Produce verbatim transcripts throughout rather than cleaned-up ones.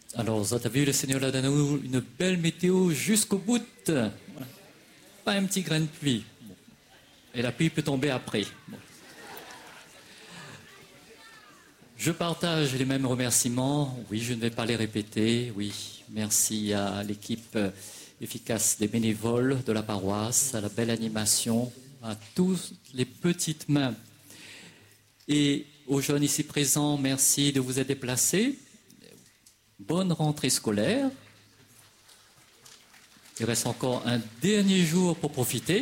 Alors, vous avez vu, le Seigneur a donné une belle météo jusqu'au bout. Voilà. Pas un petit grain de pluie. Bon. Et la pluie peut tomber après. Bon. Je partage les mêmes remerciements. Oui, je ne vais pas les répéter. Oui, merci à l'équipe efficace des bénévoles de la paroisse, à la belle animation, à toutes les petites mains. Et aux jeunes ici présents, merci de vous être déplacés. Bonne rentrée scolaire. Il reste encore un dernier jour pour profiter.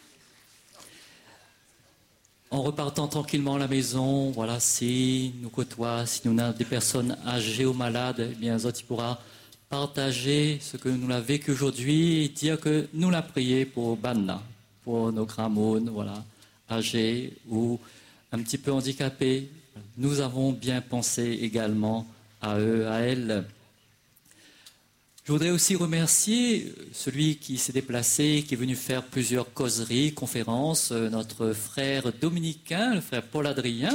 En repartant tranquillement à la maison, voilà, si nous côtoie, si nous avons des personnes âgées ou malades, eh bien, Zot pourra partager ce que nous avons vécu aujourd'hui et dire que nous l'avons prié pour Banna, pour nos grammones, voilà, âgés ou un petit peu handicapés. Nous avons bien pensé également à eux, à elles. Je voudrais aussi remercier celui qui s'est déplacé, qui est venu faire plusieurs causeries, conférences, notre frère dominicain, le frère Paul Adrien.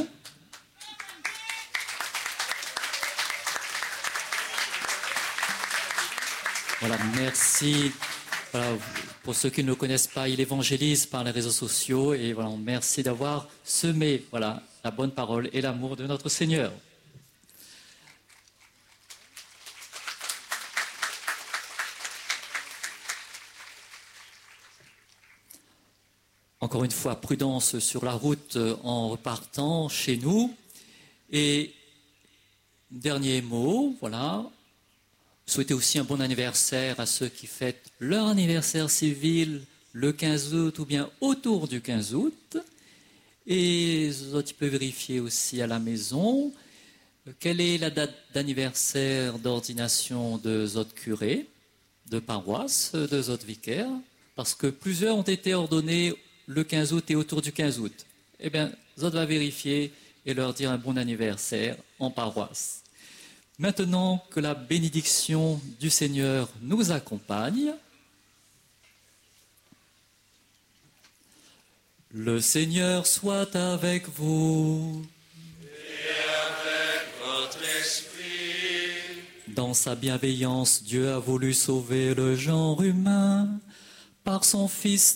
Voilà, merci. Voilà, pour ceux qui ne le connaissent pas, il évangélise par les réseaux sociaux et voilà, merci d'avoir semé voilà, la bonne parole et l'amour de notre Seigneur. Encore une fois, prudence sur la route en repartant chez nous. Et dernier mot, voilà. Souhaitez aussi un bon anniversaire à ceux qui fêtent leur anniversaire civil le quinze août ou bien autour du quinze août. Et tu peux vérifier aussi à la maison quelle est la date d'anniversaire d'ordination de Zot curé, de paroisse, de Zot vicaire, parce que plusieurs ont été ordonnés le quinze août et autour du quinze août. Eh bien, Zot va vérifier et leur dire un bon anniversaire en paroisse. Maintenant que la bénédiction du Seigneur nous accompagne, le Seigneur soit avec vous. Et avec votre esprit. Dans sa bienveillance, Dieu a voulu sauver le genre humain par son Fils